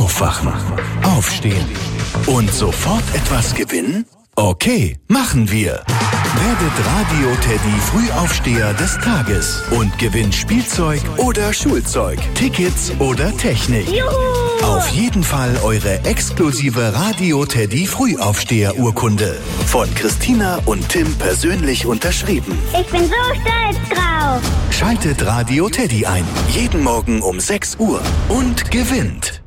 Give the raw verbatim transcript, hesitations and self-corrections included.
Aufwachen, aufstehen und sofort etwas gewinnen? Okay, machen wir. Werdet Radio-Teddy Frühaufsteher des Tages und gewinnt Spielzeug oder Schulzeug, Tickets oder Technik. Juhu! Auf jeden Fall eure exklusive Radio-Teddy Frühaufsteher-Urkunde. Von Christina und Tim persönlich unterschrieben. Ich bin so stolz drauf. Schaltet Radio-Teddy ein. Jeden Morgen um sechs Uhr und gewinnt.